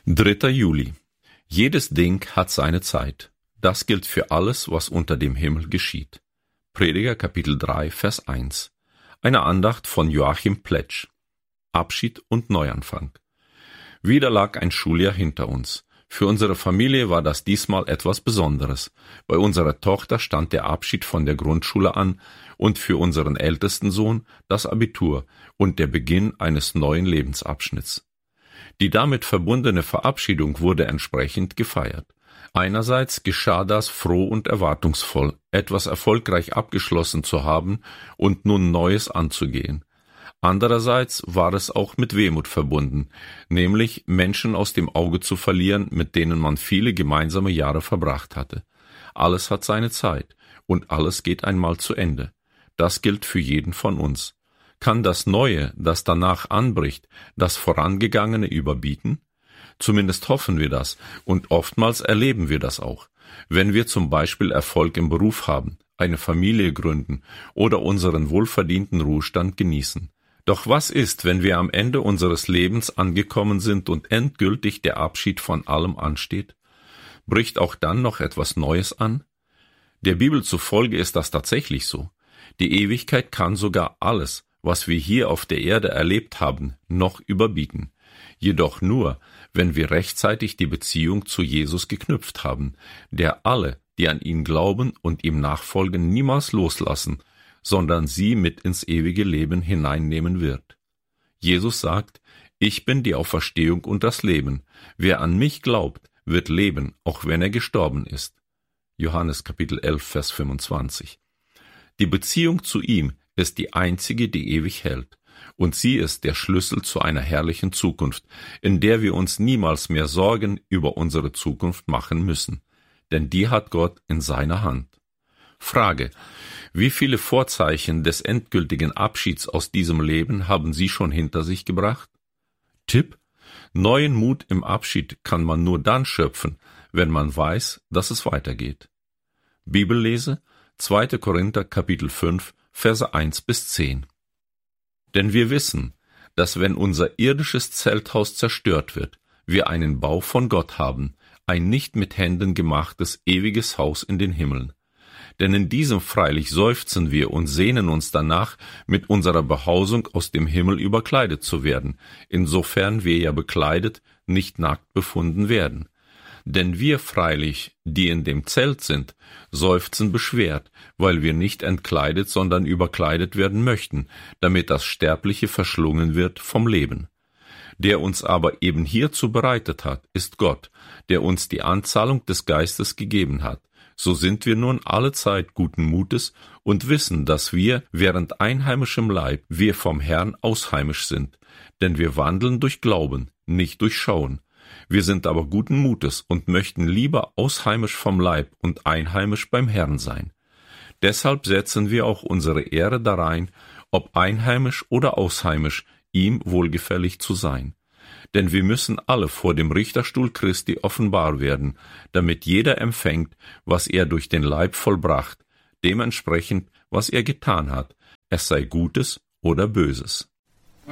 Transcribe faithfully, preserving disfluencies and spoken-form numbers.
dritter Juli. Jedes Ding hat seine Zeit. Das gilt für alles, was unter dem Himmel geschieht. Prediger Kapitel drei, Vers eins. Eine Andacht von Joachim Pletsch. Abschied und Neuanfang. Wieder lag ein Schuljahr hinter uns. Für unsere Familie war das diesmal etwas Besonderes. Bei unserer Tochter stand der Abschied von der Grundschule an und für unseren ältesten Sohn das Abitur und der Beginn eines neuen Lebensabschnitts. Die damit verbundene Verabschiedung wurde entsprechend gefeiert. Einerseits geschah das froh und erwartungsvoll, etwas erfolgreich abgeschlossen zu haben und nun Neues anzugehen. Andererseits war es auch mit Wehmut verbunden, nämlich Menschen aus dem Auge zu verlieren, mit denen man viele gemeinsame Jahre verbracht hatte. Alles hat seine Zeit und alles geht einmal zu Ende. Das gilt für jeden von uns. Kann das Neue, das danach anbricht, das Vorangegangene überbieten? Zumindest hoffen wir das, und oftmals erleben wir das auch. Wenn wir zum Beispiel Erfolg im Beruf haben, eine Familie gründen oder unseren wohlverdienten Ruhestand genießen. Doch was ist, wenn wir am Ende unseres Lebens angekommen sind und endgültig der Abschied von allem ansteht? Bricht auch dann noch etwas Neues an? Der Bibel zufolge ist das tatsächlich so. Die Ewigkeit kann sogar alles, was wir hier auf der Erde erlebt haben, noch überbieten. Jedoch nur, wenn wir rechtzeitig die Beziehung zu Jesus geknüpft haben, der alle, die an ihn glauben und ihm nachfolgen, niemals loslassen, sondern sie mit ins ewige Leben hineinnehmen wird. Jesus sagt, ich bin die Auferstehung und das Leben. Wer an mich glaubt, wird leben, auch wenn er gestorben ist. Johannes Kapitel elf, Vers fünfundzwanzig. Die Beziehung zu ihm ist die einzige, die ewig hält. Und sie ist der Schlüssel zu einer herrlichen Zukunft, in der wir uns niemals mehr Sorgen über unsere Zukunft machen müssen. Denn die hat Gott in seiner Hand. Frage: Wie viele Vorzeichen des endgültigen Abschieds aus diesem Leben haben Sie schon hinter sich gebracht? Tipp: Neuen Mut im Abschied kann man nur dann schöpfen, wenn man weiß, dass es weitergeht. Bibellese: zweiter Korinther Kapitel fünf, Verse eins bis zehn. Denn wir wissen, dass wenn unser irdisches Zelthaus zerstört wird, wir einen Bau von Gott haben, ein nicht mit Händen gemachtes, ewiges Haus in den Himmeln. Denn in diesem freilich seufzen wir und sehnen uns danach, mit unserer Behausung aus dem Himmel überkleidet zu werden, insofern wir ja bekleidet, nicht nackt befunden werden. Denn wir freilich, die in dem Zelt sind, seufzen beschwert, weil wir nicht entkleidet, sondern überkleidet werden möchten, damit das Sterbliche verschlungen wird vom Leben. Der uns aber eben hierzu bereitet hat, ist Gott, der uns die Anzahlung des Geistes gegeben hat. So sind wir nun allezeit guten Mutes und wissen, dass wir, während einheimischem Leib, wir vom Herrn ausheimisch sind. Denn wir wandeln durch Glauben, nicht durch Schauen. Wir sind aber guten Mutes und möchten lieber ausheimisch vom Leib und einheimisch beim Herrn sein. Deshalb setzen wir auch unsere Ehre darein, ob einheimisch oder ausheimisch, ihm wohlgefällig zu sein. Denn wir müssen alle vor dem Richterstuhl Christi offenbar werden, damit jeder empfängt, was er durch den Leib vollbracht, dementsprechend, was er getan hat, es sei Gutes oder Böses.